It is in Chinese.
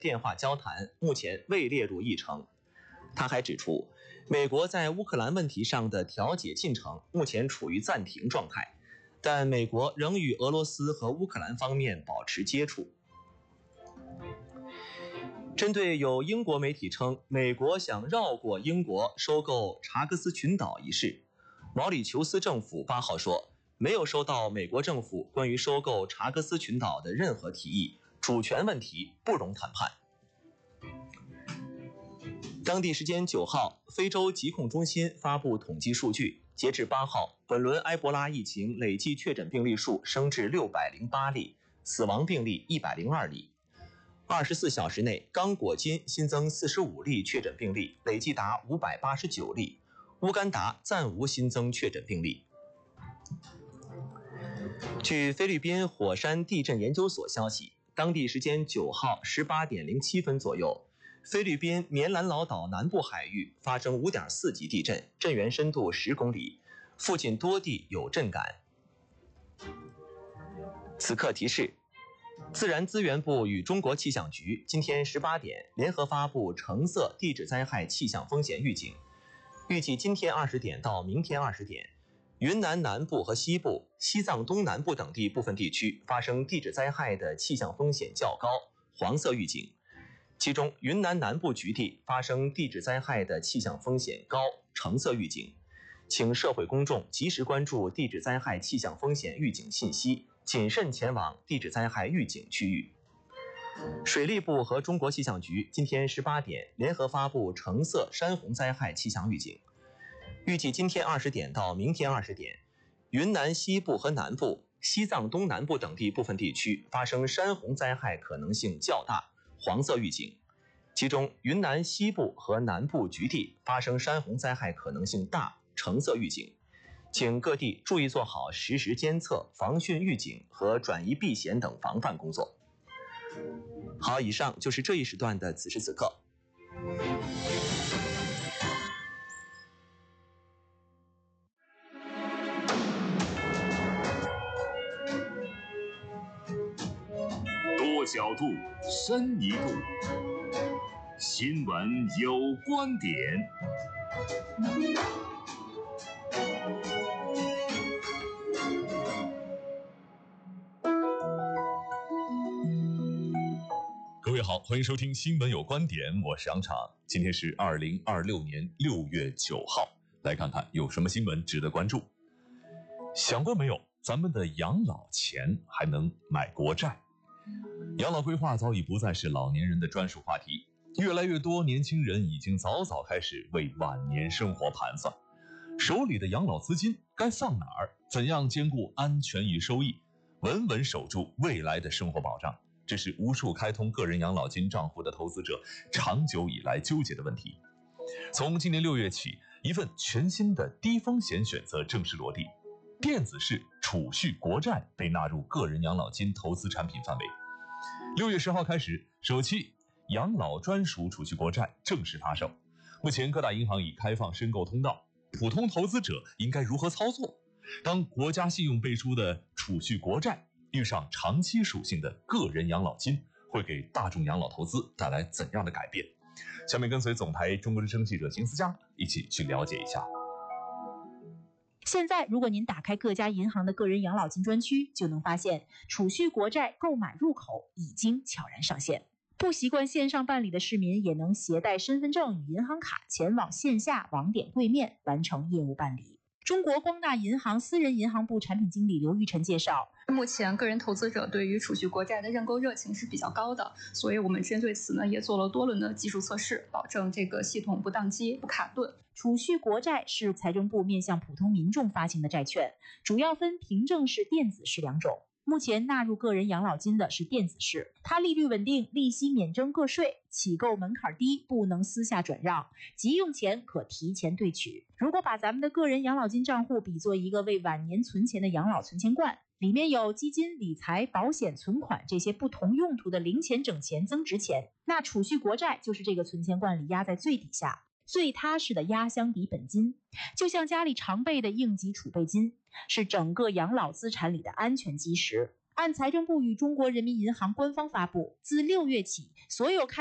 电话交谈目前未列入议程。他还指出，美国在乌克兰问题上的调解进程目前处于暂停状态，但美国仍与俄罗斯和乌克兰方面保持接触。针对有英国媒体称美国想绕过英国收购查克斯群岛一事，毛里求斯政府8号说，没有收到美国政府关于收购查克斯群岛的任何提议，主权问题不容谈判。当地时间9号，非洲疾控中心发布统计数据，截至8号，本轮埃博拉疫情累计确诊病例数升至608例，死亡病例102例。24小时内，刚果金新增45例确诊病例，累计达589例。乌干达暂无新增确诊病例。据菲律宾火山地震研究所消息，当地时间9号18点07分左右，菲律宾棉兰老岛南部海域发生5.4级地震，震源深度10公里，附近多地有震感。此刻提示，自然资源部与中国气象局今天18点联合发布橙色地质灾害气象风险预警，预计今天20点到明天20点，云南南部和西部、西藏东南部等地部分地区发生地质灾害的气象风险较高，黄色预警。其中云南南部局地发生地质灾害的气象风险高，橙色预警。请社会公众及时关注地质灾害气象风险预警信息，谨慎前往地质灾害预警区域。水利部和中国气象局今天18点联合发布橙色山洪灾害气象预警，预计今天20点到明天20点，云南西部和南部、西藏东南部等地部分地区发生山洪灾害可能性较大，黄色预警。其中云南西部和南部局地发生山洪灾害可能性大，橙色预警。请各地注意做好实时监测、防汛预警和转移避险等防范工作。好，以上就是这一时段的此时此刻。 多角度，深一度，新闻有观点。 各位好，欢迎收听新闻有观点，我是杨昶。今天是2026年6月9号，来看看有什么新闻值得关注。想过没有，咱们的养老钱还能买国债？养老规划早已不再是老年人的专属话题，越来越多年轻人已经早早开始为晚年生活盘算，手里的养老资金该放哪儿？怎样兼顾安全与收益，稳稳守住未来的生活保障？这是无数开通个人养老金账户的投资者长久以来纠结的问题。从今年6月起，一份全新的低风险选择正式落地，电子式储蓄国债被纳入个人养老金投资产品范围。6月10号开始，首期养老专属储蓄国债正式发售。目前各大银行已开放申购通道，普通投资者应该如何操作？当国家信用背书的储蓄国债遇上长期属性的个人养老金，会给大众养老投资带来怎样的改变？下面跟随总台中国之声记者邢思佳一起去了解一下。 现在如果您打开各家银行的个人养老金专区，就能发现储蓄国债购买入口已经悄然上线。不习惯线上办理的市民也能携带身份证与银行卡前往线下网点柜面完成业务办理。中国光大银行私人银行部产品经理刘玉晨介绍， 目前个人投资者对于储蓄国债的认购热情是比较高的，所以我们针对此呢也做了多轮的技术测试，保证这个系统不宕机、不卡顿。 储蓄国债是财政部面向普通民众发行的债券，主要分凭证式、电子式两种。目前纳入个人养老金的是电子式，它利率稳定，利息免征个税，起购门槛低，不能私下转让，急用钱可提前兑取。如果把咱们的个人养老金账户比作一个为晚年存钱的养老存钱罐，里面有基金、理财、保险、存款这些不同用途的零钱、整钱、增值钱，那储蓄国债就是这个存钱罐里压在最底下，最踏实的压箱底本金，就像家里常备的应急储备金，是整个养老资产里的安全基石。 按财政部与中国人民银行官方发布，自6月起，所有开